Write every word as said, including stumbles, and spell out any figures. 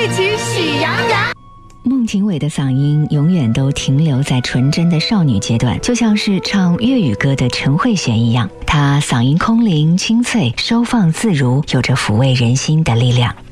一起喜羊羊。 孟庭苇的嗓音永远都停留在纯真的少女阶段，就像是唱粤语歌的陈慧娴一样，她嗓音空灵清脆，收放自如，有着抚慰人心的力量。